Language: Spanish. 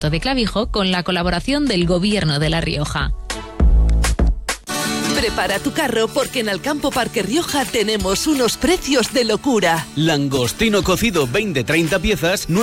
de Clavijo con la colaboración del Gobierno de La Rioja. Prepara tu carro porque en Alcampo Parque Rioja tenemos unos precios de locura. Langostino cocido 20-30 piezas,